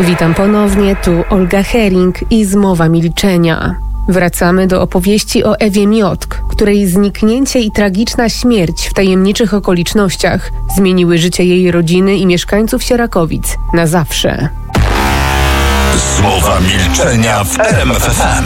Witam ponownie, tu Olga Hering i Zmowa Milczenia. Wracamy do opowieści o Ewie Miotk, której zniknięcie i tragiczna śmierć w tajemniczych okolicznościach zmieniły życie jej rodziny i mieszkańców Sierakowic na zawsze. Zmowa Milczenia w RMF FM.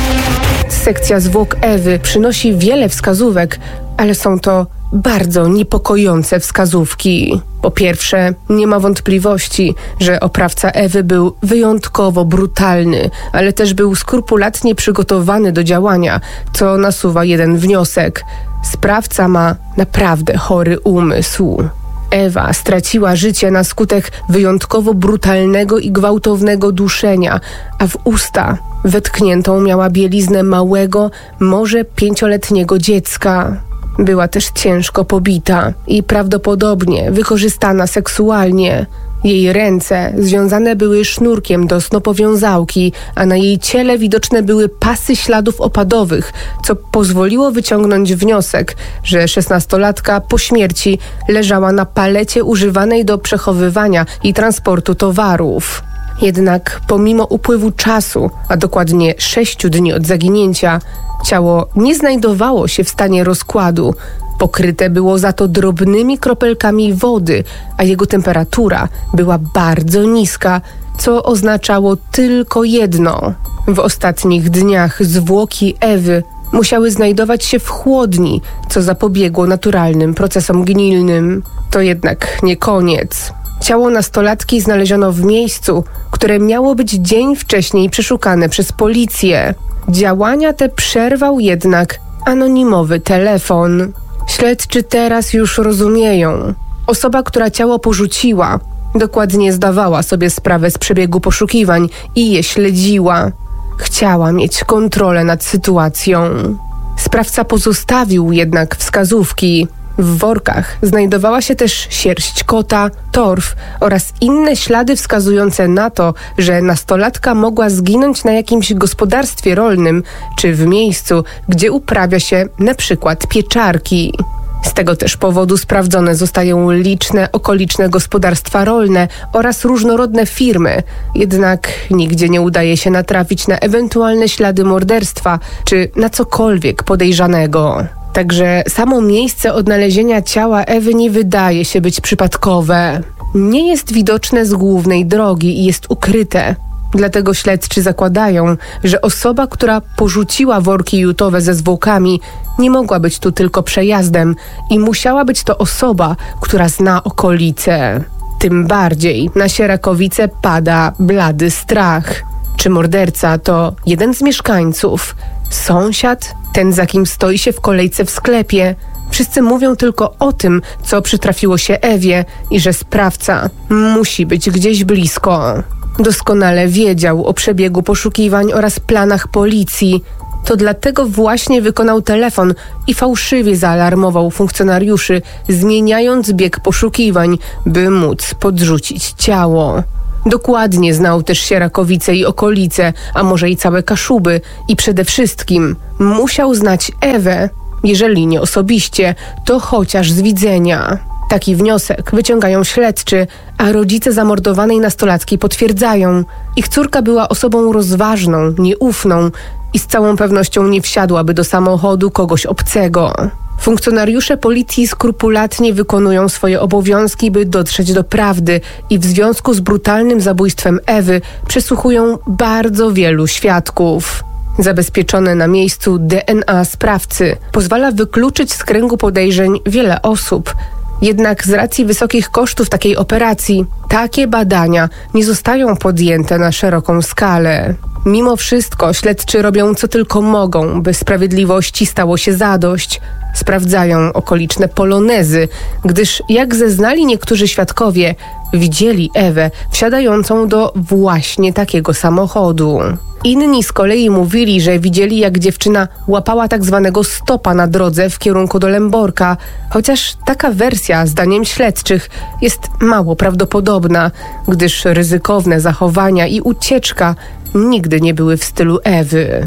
Sekcja zwłok Ewy przynosi wiele wskazówek, ale są to bardzo niepokojące wskazówki. Po pierwsze, nie ma wątpliwości, że oprawca Ewy był wyjątkowo brutalny, ale też był skrupulatnie przygotowany do działania, co nasuwa jeden wniosek. Sprawca ma naprawdę chory umysł. Ewa straciła życie na skutek wyjątkowo brutalnego i gwałtownego duszenia, a w usta wetkniętą miała bieliznę małego, może 5-letniego dziecka. Była też ciężko pobita i prawdopodobnie wykorzystana seksualnie. Jej ręce związane były sznurkiem do snopowiązałki, a na jej ciele widoczne były pasy śladów opadowych, co pozwoliło wyciągnąć wniosek, że 16-latka po śmierci leżała na palecie używanej do przechowywania i transportu towarów. Jednak pomimo upływu czasu, a dokładnie 6 dni od zaginięcia, ciało nie znajdowało się w stanie rozkładu. Pokryte było za to drobnymi kropelkami wody, a jego temperatura była bardzo niska, co oznaczało tylko jedno. W ostatnich dniach zwłoki Ewy musiały znajdować się w chłodni, co zapobiegło naturalnym procesom gnilnym. To jednak nie koniec. Ciało nastolatki znaleziono w miejscu, które miało być dzień wcześniej przeszukane przez policję. Działania te przerwał jednak anonimowy telefon. Śledczy teraz już rozumieją. Osoba, która ciało porzuciła, dokładnie zdawała sobie sprawę z przebiegu poszukiwań i je śledziła. Chciała mieć kontrolę nad sytuacją. Sprawca pozostawił jednak wskazówki. W workach znajdowała się też sierść kota, torf oraz inne ślady wskazujące na to, że nastolatka mogła zginąć na jakimś gospodarstwie rolnym czy w miejscu, gdzie uprawia się na przykład pieczarki. Z tego też powodu sprawdzone zostają liczne okoliczne gospodarstwa rolne oraz różnorodne firmy, jednak nigdzie nie udaje się natrafić na ewentualne ślady morderstwa czy na cokolwiek podejrzanego. Także samo miejsce odnalezienia ciała Ewy nie wydaje się być przypadkowe. Nie jest widoczne z głównej drogi i jest ukryte. Dlatego śledczy zakładają, że osoba, która porzuciła worki jutowe ze zwłokami, nie mogła być tu tylko przejazdem i musiała być to osoba, która zna okolice. Tym bardziej na Sierakowice pada blady strach. Czy morderca to jeden z mieszkańców? Sąsiad? Ten, za kim stoi się w kolejce w sklepie? Wszyscy mówią tylko o tym, co przytrafiło się Ewie i że sprawca musi być gdzieś blisko. Doskonale wiedział o przebiegu poszukiwań oraz planach policji. To dlatego właśnie wykonał telefon i fałszywie zaalarmował funkcjonariuszy, zmieniając bieg poszukiwań, by móc podrzucić ciało. Dokładnie znał też Sierakowice i okolice, a może i całe Kaszuby i przede wszystkim musiał znać Ewę, jeżeli nie osobiście, to chociaż z widzenia. Taki wniosek wyciągają śledczy, a rodzice zamordowanej nastolatki potwierdzają. Ich córka była osobą rozważną, nieufną i z całą pewnością nie wsiadłaby do samochodu kogoś obcego. Funkcjonariusze policji skrupulatnie wykonują swoje obowiązki, by dotrzeć do prawdy i w związku z brutalnym zabójstwem Ewy przesłuchują bardzo wielu świadków. Zabezpieczone na miejscu DNA sprawcy pozwala wykluczyć z kręgu podejrzeń wiele osób. Jednak z racji wysokich kosztów takiej operacji, takie badania nie zostają podjęte na szeroką skalę. Mimo wszystko śledczy robią co tylko mogą, by sprawiedliwości stało się zadość. Sprawdzają okoliczne polonezy, gdyż jak zeznali niektórzy świadkowie, widzieli Ewę wsiadającą do właśnie takiego samochodu. Inni z kolei mówili, że widzieli, jak dziewczyna łapała tak zwanego stopa na drodze w kierunku do Lęborka, chociaż taka wersja, zdaniem śledczych, jest mało prawdopodobna, gdyż ryzykowne zachowania i ucieczka nigdy nie były w stylu Ewy.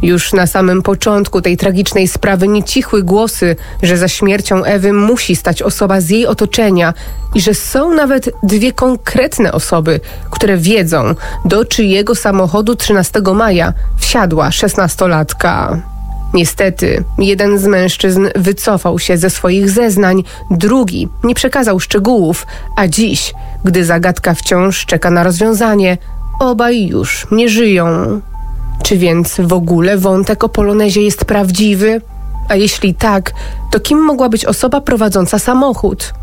Już na samym początku tej tragicznej sprawy nie cichły głosy, że za śmiercią Ewy musi stać osoba z jej otoczenia i że są nawet dwie konkretne osoby, które wiedzą, do czyjego samochodu 13 maja wsiadła 16-latka. Niestety, jeden z mężczyzn wycofał się ze swoich zeznań, drugi nie przekazał szczegółów, a dziś, gdy zagadka wciąż czeka na rozwiązanie, obaj już nie żyją. Czy więc w ogóle wątek o Polonezie jest prawdziwy? A jeśli tak, to kim mogła być osoba prowadząca samochód?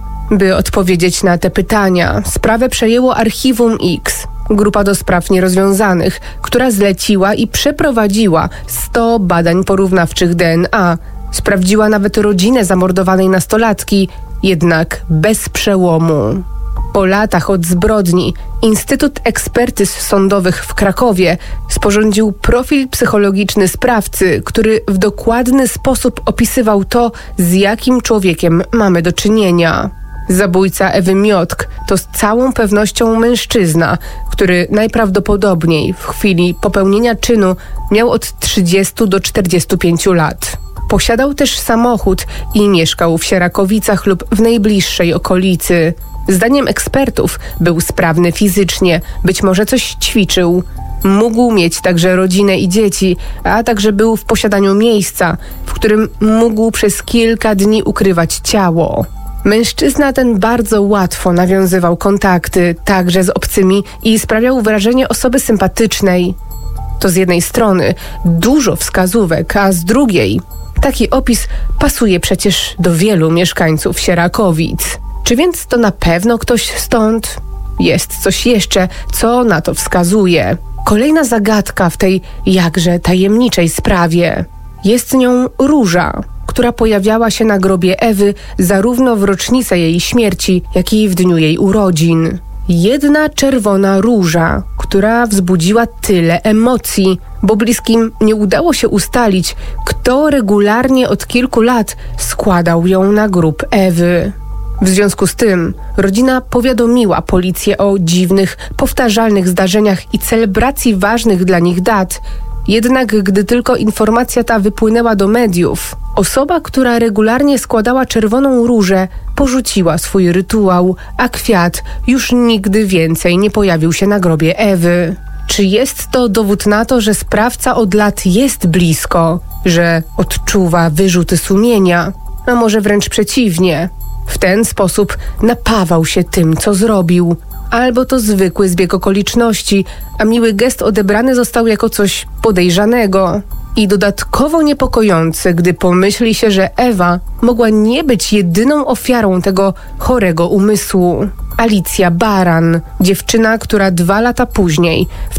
By odpowiedzieć na te pytania, sprawę przejęło Archiwum X, grupa do spraw nierozwiązanych, która zleciła i przeprowadziła 100 badań porównawczych DNA. Sprawdziła nawet rodzinę zamordowanej nastolatki, jednak bez przełomu. Po latach od zbrodni Instytut Ekspertyz Sądowych w Krakowie sporządził profil psychologiczny sprawcy, który w dokładny sposób opisywał to, z jakim człowiekiem mamy do czynienia. Zabójca Ewy Miotk to z całą pewnością mężczyzna, który najprawdopodobniej w chwili popełnienia czynu miał od 30 do 45 lat. Posiadał też samochód i mieszkał w Sierakowicach lub w najbliższej okolicy. Zdaniem ekspertów był sprawny fizycznie, być może coś ćwiczył. Mógł mieć także rodzinę i dzieci, a także był w posiadaniu miejsca, w którym mógł przez kilka dni ukrywać ciało. Mężczyzna ten bardzo łatwo nawiązywał kontakty, także z obcymi, i sprawiał wrażenie osoby sympatycznej. To z jednej strony dużo wskazówek, a z drugiej taki opis pasuje przecież do wielu mieszkańców Sierakowic. Czy więc to na pewno ktoś stąd? Jest coś jeszcze, co na to wskazuje. Kolejna zagadka w tej jakże tajemniczej sprawie. Jest nią róża, która pojawiała się na grobie Ewy zarówno w rocznicę jej śmierci, jak i w dniu jej urodzin. Jedna czerwona róża, która wzbudziła tyle emocji, bo bliskim nie udało się ustalić, kto regularnie od kilku lat składał ją na grób Ewy. W związku z tym rodzina powiadomiła policję o dziwnych, powtarzalnych zdarzeniach i celebracji ważnych dla nich dat. Jednak gdy tylko informacja ta wypłynęła do mediów, osoba, która regularnie składała czerwoną różę, porzuciła swój rytuał, a kwiat już nigdy więcej nie pojawił się na grobie Ewy. Czy jest to dowód na to, że sprawca od lat jest blisko, że odczuwa wyrzuty sumienia, a może wręcz przeciwnie? W ten sposób napawał się tym, co zrobił. Albo to zwykły zbieg okoliczności, a miły gest odebrany został jako coś podejrzanego. I dodatkowo niepokojące, gdy pomyśli się, że Ewa mogła nie być jedyną ofiarą tego chorego umysłu. Alicja Baran, dziewczyna, która 2 lata później, w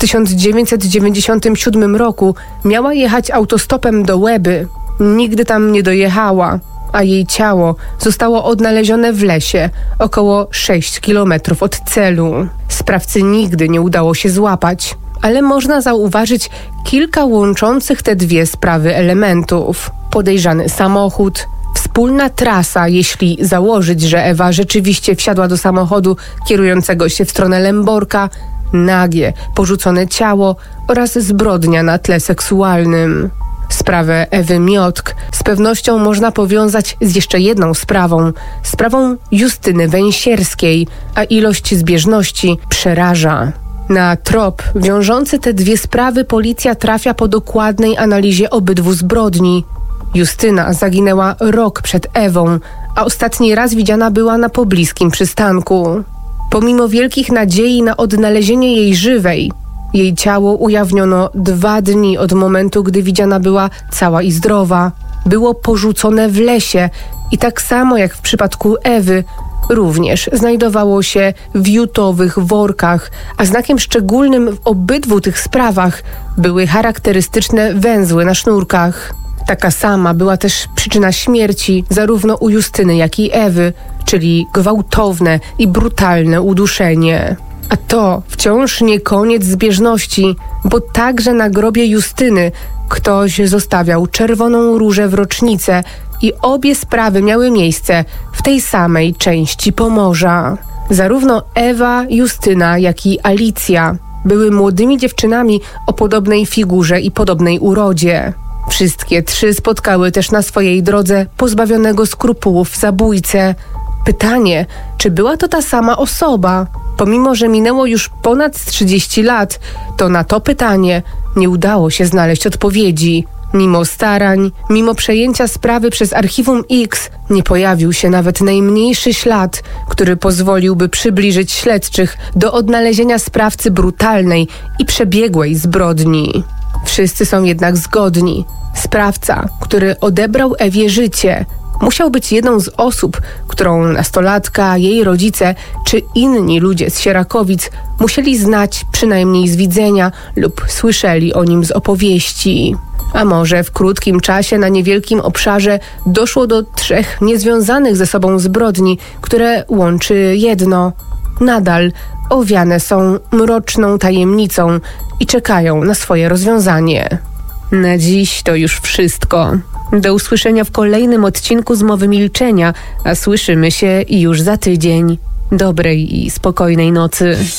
1997 roku, miała jechać autostopem do Łeby. Nigdy tam nie dojechała, a jej ciało zostało odnalezione w lesie, około 6 kilometrów od celu. Sprawcy nigdy nie udało się złapać, ale można zauważyć kilka łączących te dwie sprawy elementów. Podejrzany samochód, wspólna trasa, jeśli założyć, że Ewa rzeczywiście wsiadła do samochodu kierującego się w stronę Lęborka, nagie, porzucone ciało oraz zbrodnia na tle seksualnym. Sprawę Ewy Miotk z pewnością można powiązać z jeszcze jedną sprawą Justyny Węsierskiej, a ilość zbieżności przeraża. Na trop wiążący te dwie sprawy policja trafia po dokładnej analizie obydwu zbrodni. Justyna zaginęła rok przed Ewą, a ostatni raz widziana była na pobliskim przystanku. Pomimo wielkich nadziei na odnalezienie jej żywej, jej ciało ujawniono 2 dni od momentu, gdy widziana była cała i zdrowa. Było porzucone w lesie i tak samo jak w przypadku Ewy, również znajdowało się w jutowych workach, a znakiem szczególnym w obydwu tych sprawach były charakterystyczne węzły na sznurkach. Taka sama była też przyczyna śmierci zarówno u Justyny, jak i Ewy, czyli gwałtowne i brutalne uduszenie. A to wciąż nie koniec zbieżności, bo także na grobie Justyny ktoś zostawiał czerwoną różę w rocznicę i obie sprawy miały miejsce w tej samej części Pomorza. Zarówno Ewa, Justyna, jak i Alicja były młodymi dziewczynami o podobnej figurze i podobnej urodzie. Wszystkie 3 spotkały też na swojej drodze pozbawionego skrupułów zabójcę. Pytanie, czy była to ta sama osoba? Pomimo że minęło już ponad 30 lat, to na to pytanie nie udało się znaleźć odpowiedzi. Mimo starań, mimo przejęcia sprawy przez Archiwum X, nie pojawił się nawet najmniejszy ślad, który pozwoliłby przybliżyć śledczych do odnalezienia sprawcy brutalnej i przebiegłej zbrodni. Wszyscy są jednak zgodni. Sprawca, który odebrał Ewie życie, musiał być jedną z osób, którą nastolatka, jej rodzice czy inni ludzie z Sierakowic musieli znać przynajmniej z widzenia lub słyszeli o nim z opowieści. A może w krótkim czasie na niewielkim obszarze doszło do 3 niezwiązanych ze sobą zbrodni, które łączy jedno. Nadal owiane są mroczną tajemnicą i czekają na swoje rozwiązanie. Na dziś to już wszystko. Do usłyszenia w kolejnym odcinku Zmowy Milczenia, a słyszymy się już za tydzień. Dobrej i spokojnej nocy.